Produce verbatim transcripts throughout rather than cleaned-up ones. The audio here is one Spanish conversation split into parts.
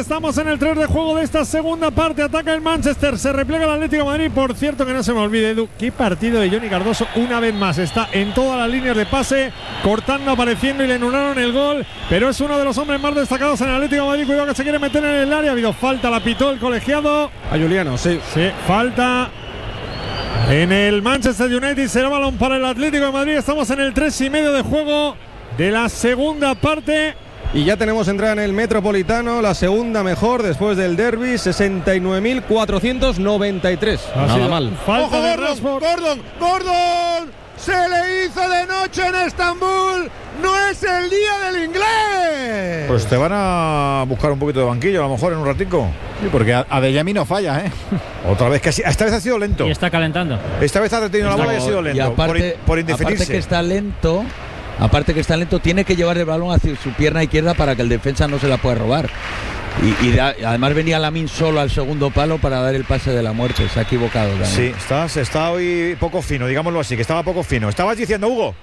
estamos en el tres de juego de esta segunda parte. Ataca el Manchester, se repliega el Atlético de Madrid. Por cierto, que no se me olvide, Edu, qué partido de Johnny Cardoso. Una vez más está en todas las líneas de pase, cortando, apareciendo, y le anularon el gol. Pero es uno de los hombres más destacados en el Atlético de Madrid. Cuidado que se quiere meter en el área. Ha habido falta, la pitó el colegiado. A Juliano, sí. Sí, falta en el Manchester United. Será balón para el Atlético de Madrid. Estamos en el tres y medio de juego de la segunda parte. Y ya tenemos entrada en el Metropolitano, la segunda mejor después del derbi, sesenta y nueve mil cuatrocientos noventa y tres. Nada mal. Falta ¡Ojo, de Gordon! Rashford. ¡Gordon! ¡Gordon! ¡Se le hizo de noche en Estambul! ¡No es el día del inglés! Pues te van a buscar un poquito de banquillo, a lo mejor en un ratico. Sí, porque Adeyemi no falla, ¿eh? Otra vez que sí, esta vez ha sido lento. Y está calentando. Esta vez ha retenido la bola y ha sido lento. Y aparte, por, por indefinirse. aparte que está lento, aparte que está lento, tiene que llevar el balón hacia su pierna izquierda para que el defensa no se la pueda robar. Y, y da, además venía Lamine solo al segundo palo para dar el pase de la muerte. Se ha equivocado también. Sí, estás, está hoy poco fino, digámoslo así, que estaba poco fino. Estabas diciendo, Hugo.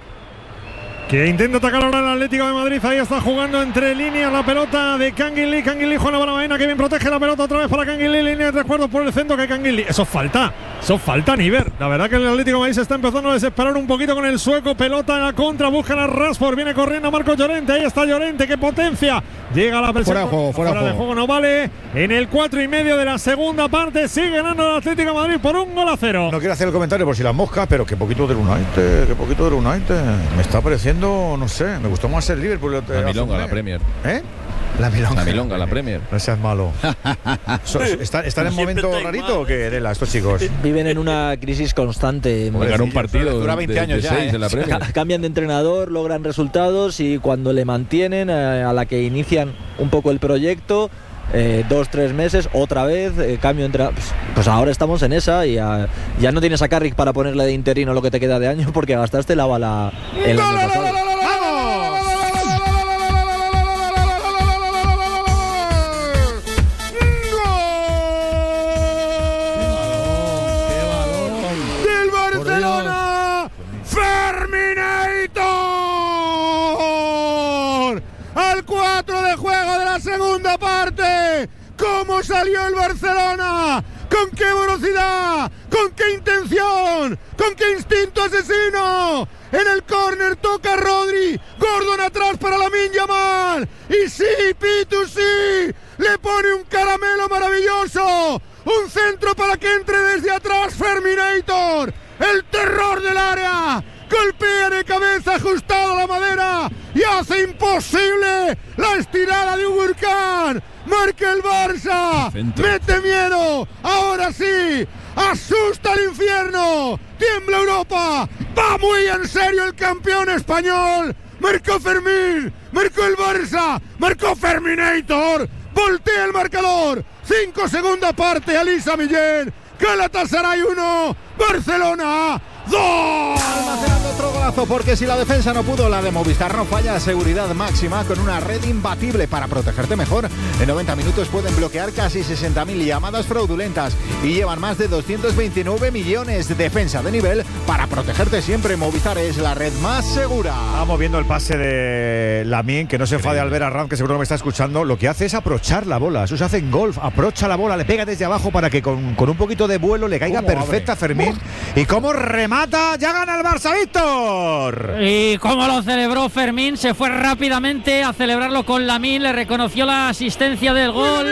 Que intenta atacar ahora el Atlético de Madrid. Ahí está jugando entre líneas la pelota de Kangin Lee. Kangin Lee, Juan Baramaena, que bien protege la pelota otra vez para Kangin Lee. Línea de tres cuartos por el centro que Kangin Lee. Eso falta, eso falta nivel. La verdad que el Atlético de Madrid se está empezando a desesperar un poquito con el sueco. Pelota en la contra, busca a Rashford. Viene corriendo Marco Llorente. Ahí está Llorente, qué potencia. Llega la presión. Fuera de juego, fuera, fuera de juego. No vale. En el cuatro y medio de la segunda parte sigue ganando el Atlético de Madrid por un gol a cero. No quiero hacer el comentario por si las moscas, pero qué poquito del United, qué poquito del United. Me está pareciendo, no sé, me gustó más el Liverpool. La milonga, la Premier. ¿Eh? La milonga. La milonga, la Premier. No seas malo. so, ¿Están, ¿Están en un momento rarito o qué, Dela, estos chicos? Viven en una crisis constante. Ganar un partido dura veinte de, años de ya, seis ¿eh? en la Premier. Cambian de entrenador, logran resultados y cuando le mantienen, eh, a la que inician un poco el proyecto, eh, dos, tres meses, otra vez, eh, cambio entre. Pues, pues ahora estamos en esa y a, ya no tienes a Carrick para ponerle de interino lo que te queda de año porque gastaste la bala el año pasado. Al cuatro de juego de la segunda parte. ¿Cómo salió el Barcelona? ¿Con qué velocidad? ¿Con qué intención? ¿Con qué instinto asesino? En el córner toca Rodri. Gordon atrás para Lamine Yamal. Y sí, Pitu, sí. Le pone un caramelo maravilloso. Un centro para que entre desde atrás Ferminator. El terror del área. Golpea de cabeza ajustado a la madera y hace imposible la estirada de un huracán. Marca el Barça. Mete miedo. Ahora sí. Asusta al infierno. Tiembla Europa. Va muy en serio el campeón español. Marcó Fermín. Marcó el Barça. Marcó Ferminator. Voltea el marcador. Cinco segunda parte. Alisa Millén. Galatasaray uno. Barcelona dos. Almacenando otro golazo, porque si la defensa no pudo, la de Movistar no falla. Seguridad máxima con una red imbatible para protegerte mejor. En noventa minutos pueden bloquear casi sesenta mil llamadas fraudulentas y llevan más de doscientos veintinueve millones de defensa de nivel para protegerte siempre. Movistar es la red más segura. Estamos viendo el pase de Lamine, que no se enfade al ver a Ram, que seguro me está escuchando. Lo que hace es aprochar la bola. Eso se hace en golf. Aprocha la bola, le pega desde abajo para que con, con un poquito de vuelo le caiga perfecta a Fermín. Uh. Y cómo remata, ya gana el Barça, Víctor. Y cómo lo celebró Fermín, se fue rápidamente a celebrarlo con Lamine, le reconoció la asistencia del gol.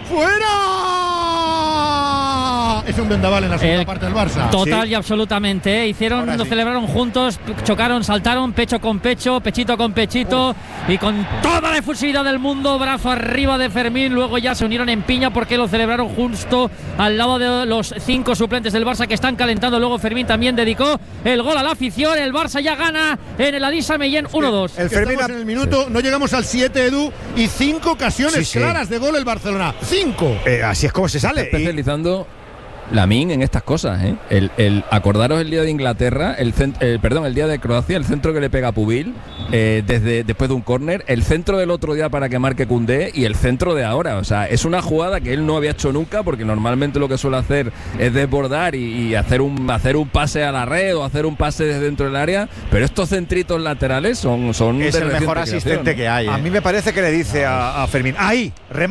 ¡Fuera! Es un vendaval en la segunda eh, parte del Barça. Total ¿Sí? y absolutamente. ¿eh? Hicieron, lo sí. celebraron juntos, chocaron, saltaron, pecho con pecho, pechito con pechito. Uf. Y con toda la efusividad del mundo, brazo arriba de Fermín. Luego ya se unieron en piña porque lo celebraron justo al lado de los cinco suplentes del Barça que están calentando. Luego Fermín también dedicó el gol a la afición. El Barça ya gana en el Alisa Mellén uno dos. El Fermín en el minuto, sí. no llegamos al siete, Edu, y cinco ocasiones sí, sí. claras de gol el Barcelona. Cinco. Eh, así es como se sale. Está especializando Lamine en estas cosas, ¿eh? El, el, acordaros el día de Inglaterra, el, cent, el perdón, el día de Croacia, el centro que le pega a Pubil eh, desde después de un córner, el centro del otro día para que marque Koundé y el centro de ahora. O sea, es una jugada que él no había hecho nunca, porque normalmente lo que suele hacer es desbordar y, y hacer un hacer un pase a la red o hacer un pase desde dentro del área, pero estos centritos laterales son son es de el mejor asistente creación, ¿no? que hay. ¿eh? A mí me parece que le dice a, a Fermín, ahí, remata.